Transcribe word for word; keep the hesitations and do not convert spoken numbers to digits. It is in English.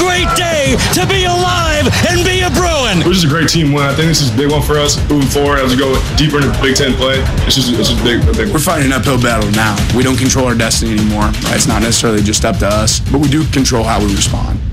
great day to be alive and be a Bruin. This is a great team win. I think this is a big one for us moving forward as we go deeper into Big Ten play. It's just, it's just big, a big. We're fighting an uphill battle now. We don't control our destiny anymore. Right? It's not necessarily just up to us, but we do control how we respond.